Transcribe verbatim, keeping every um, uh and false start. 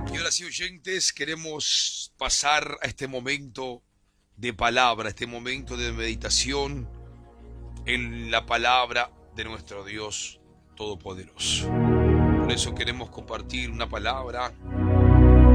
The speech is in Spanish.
Y ahora sí, oyentes, queremos pasar a este momento de palabra, este momento de meditación en la palabra de nuestro Dios Todopoderoso. Por eso queremos compartir una palabra